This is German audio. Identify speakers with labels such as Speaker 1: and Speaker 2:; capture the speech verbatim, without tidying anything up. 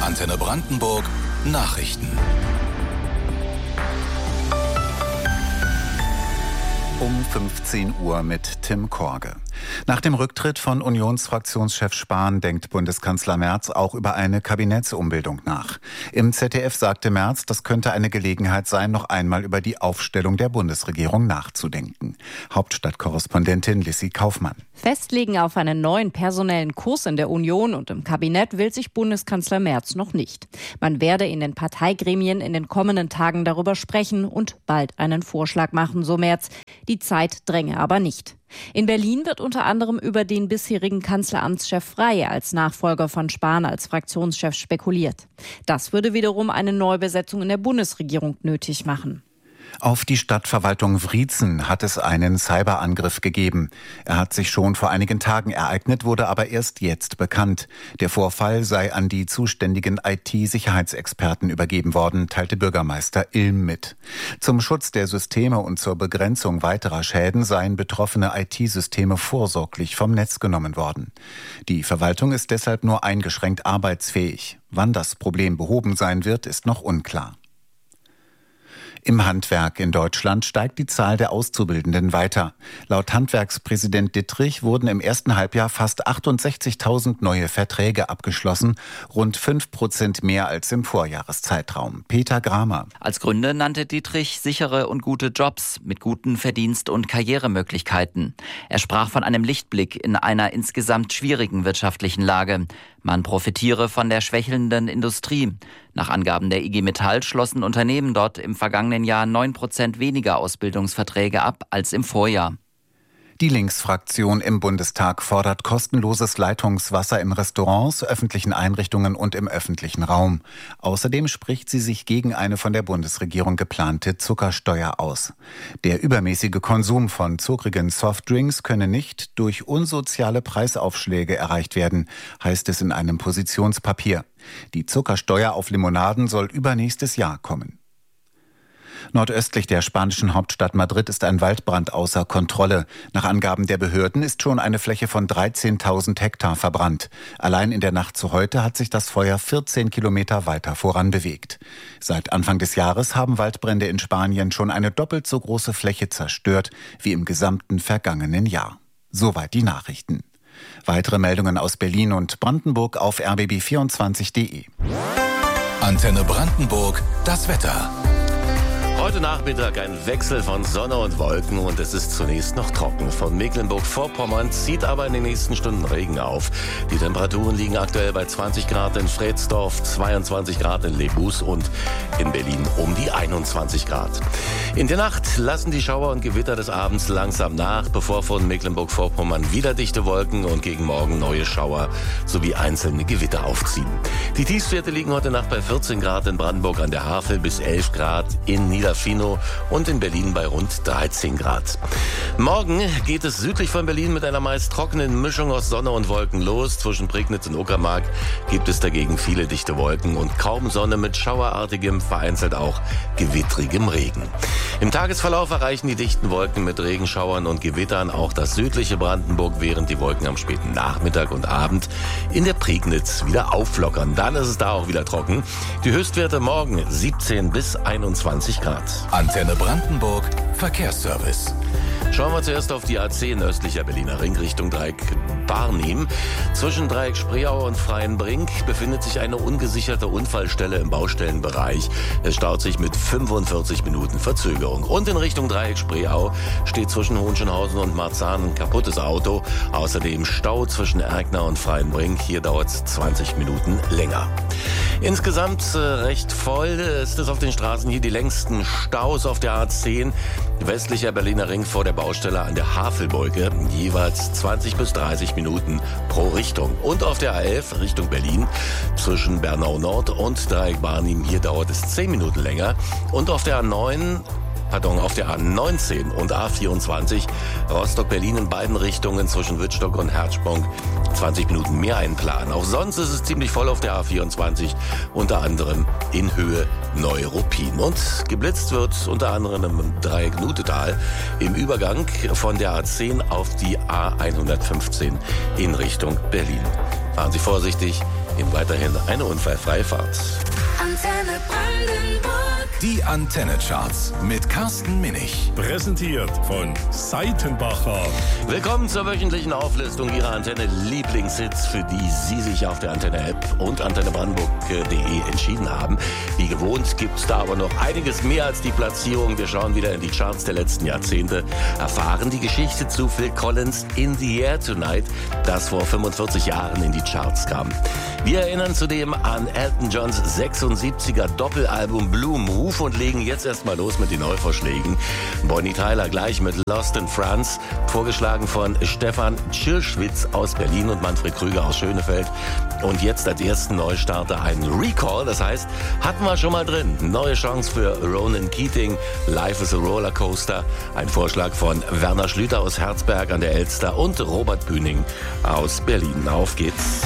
Speaker 1: Antenne Brandenburg Nachrichten.
Speaker 2: Um fünfzehn Uhr mit Tim Korge. Nach dem Rücktritt von Unionsfraktionschef Spahn denkt Bundeskanzler Merz auch über eine Kabinettsumbildung nach. Im Z D F sagte Merz, das könnte eine Gelegenheit sein, noch einmal über die Aufstellung der Bundesregierung nachzudenken. Hauptstadtkorrespondentin Lissy Kaufmann.
Speaker 3: Festlegen auf einen neuen personellen Kurs in der Union und im Kabinett will sich Bundeskanzler Merz noch nicht. Man werde in den Parteigremien in den kommenden Tagen darüber sprechen und bald einen Vorschlag machen, so Merz. Die Zeit dränge aber nicht. In Berlin wird unter anderem über den bisherigen Kanzleramtschef Frey als Nachfolger von Spahn als Fraktionschef spekuliert. Das würde wiederum eine Neubesetzung in der Bundesregierung nötig machen.
Speaker 2: Auf die Stadtverwaltung Wriezen hat es einen Cyberangriff gegeben. Er hat sich schon vor einigen Tagen ereignet, wurde aber erst jetzt bekannt. Der Vorfall sei an die zuständigen I T-Sicherheitsexperten übergeben worden, teilte Bürgermeister Ilm mit. Zum Schutz der Systeme und zur Begrenzung weiterer Schäden seien betroffene I T-Systeme vorsorglich vom Netz genommen worden. Die Verwaltung ist deshalb nur eingeschränkt arbeitsfähig. Wann das Problem behoben sein wird, ist noch unklar. Im Handwerk in Deutschland steigt die Zahl der Auszubildenden weiter. Laut Handwerkspräsident Dittrich wurden im ersten Halbjahr fast achtundsechzigtausend neue Verträge abgeschlossen, rund fünf Prozent mehr als im Vorjahreszeitraum. Peter Gramer.
Speaker 4: Als Gründe nannte Dittrich sichere und gute Jobs mit guten Verdienst- und Karrieremöglichkeiten. Er sprach von einem Lichtblick in einer insgesamt schwierigen wirtschaftlichen Lage. Man profitiere von der schwächelnden Industrie. Nach Angaben der I G Metall schlossen Unternehmen dort im vergangenen Jahr neun Prozent weniger Ausbildungsverträge ab als im Vorjahr.
Speaker 2: Die Linksfraktion im Bundestag fordert kostenloses Leitungswasser in Restaurants, öffentlichen Einrichtungen und im öffentlichen Raum. Außerdem spricht sie sich gegen eine von der Bundesregierung geplante Zuckersteuer aus. Der übermäßige Konsum von zuckrigen Softdrinks könne nicht durch unsoziale Preisaufschläge erreicht werden, heißt es in einem Positionspapier. Die Zuckersteuer auf Limonaden soll übernächstes Jahr kommen. Nordöstlich der spanischen Hauptstadt Madrid ist ein Waldbrand außer Kontrolle. Nach Angaben der Behörden ist schon eine Fläche von dreizehntausend Hektar verbrannt. Allein in der Nacht zu heute hat sich das Feuer vierzehn Kilometer weiter voranbewegt. Seit Anfang des Jahres haben Waldbrände in Spanien schon eine doppelt so große Fläche zerstört wie im gesamten vergangenen Jahr. Soweit die Nachrichten. Weitere Meldungen aus Berlin und Brandenburg auf r b b vierundzwanzig punkt de.
Speaker 1: Antenne Brandenburg, das Wetter.
Speaker 5: Heute Nachmittag ein Wechsel von Sonne und Wolken und es ist zunächst noch trocken. Von Mecklenburg-Vorpommern zieht aber in den nächsten Stunden Regen auf. Die Temperaturen liegen aktuell bei zwanzig Grad in Fredsdorf, zweiundzwanzig Grad in Lebus und in Berlin um die einundzwanzig Grad. In der Nacht lassen die Schauer und Gewitter des Abends langsam nach, bevor von Mecklenburg-Vorpommern wieder dichte Wolken und gegen Morgen neue Schauer sowie einzelne Gewitter aufziehen. Die Tiefstwerte liegen heute Nacht bei vierzehn Grad in Brandenburg an der Havel bis elf Grad in Niedersachsen und in Berlin bei rund dreizehn Grad. Morgen geht es südlich von Berlin mit einer meist trockenen Mischung aus Sonne und Wolken los. Zwischen Prignitz und Uckermark gibt es dagegen viele dichte Wolken und kaum Sonne mit schauerartigem, vereinzelt auch gewittrigem Regen. Im Tagesverlauf erreichen die dichten Wolken mit Regenschauern und Gewittern auch das südliche Brandenburg, während die Wolken am späten Nachmittag und Abend in der Prignitz wieder auflockern. Dann ist es da auch wieder trocken. Die Höchstwerte morgen siebzehn bis einundzwanzig Grad.
Speaker 1: Antenne Brandenburg, Verkehrsservice.
Speaker 5: Schauen wir zuerst auf die A zehn östlicher Berliner Ring Richtung Dreieck Barnim. Zwischen Dreieck Spreeau und Freienbrink befindet sich eine ungesicherte Unfallstelle im Baustellenbereich. Es staut sich mit fünfundvierzig Minuten Verzögerung. Und in Richtung Dreieck Spreeau steht zwischen Hohenschönhausen und Marzahn ein kaputtes Auto. Außerdem Stau zwischen Erkner und Freienbrink. Hier dauert es zwanzig Minuten länger. Insgesamt äh, recht voll ist es auf den Straßen hier die längsten Staus auf der A zehn. Westlicher Berliner Ring vor der Baustelle an der Havelbrücke, jeweils zwanzig bis dreißig Minuten pro Richtung. Und auf der A elf Richtung Berlin zwischen Bernau Nord und Dreieck Barnim, hier dauert es zehn Minuten länger. Und auf der A neun Pardon, auf der A neunzehn und A vierundzwanzig Rostock-Berlin in beiden Richtungen zwischen Wittstock und Herzsprung zwanzig Minuten mehr einplanen. Auch sonst ist es ziemlich voll auf der A vierundzwanzig, unter anderem in Höhe Neuruppin. Und geblitzt wird unter anderem im Dreieck Nutetal im Übergang von der A zehn auf die A hundertfünfzehn in Richtung Berlin. Fahren Sie vorsichtig, Ihnen weiterhin eine unfallfreie Fahrt.
Speaker 1: Antenne Brandenburg. Die Antenne-Charts mit Carsten Minich.
Speaker 6: Präsentiert von Seitenbacher.
Speaker 5: Willkommen zur wöchentlichen Auflistung Ihrer Antenne-Lieblingshits, für die Sie sich auf der Antenne-App und antenne brandenburg punkt de entschieden haben. Wie gewohnt gibt es da aber noch einiges mehr als die Platzierung. Wir schauen wieder in die Charts der letzten Jahrzehnte, erfahren die Geschichte zu Phil Collins In the Air Tonight, das vor fünfundvierzig Jahren in die Charts kam. Wir erinnern zudem an Elton Johns sechsundsiebziger Doppelalbum Blue Move und legen jetzt erstmal los mit den Neuvorschlägen. Bonnie Tyler gleich mit Lost in France, vorgeschlagen von Stefan Tschirschwitz aus Berlin und Manfred Krüger aus Schönefeld. Und jetzt als ersten Neustarter ein Recall, das heißt, hatten wir schon mal drin. Neue Chance für Ronan Keating, Life is a Rollercoaster. Ein Vorschlag von Werner Schlüter aus Herzberg an der Elster und Robert Bühning aus Berlin. Auf geht's.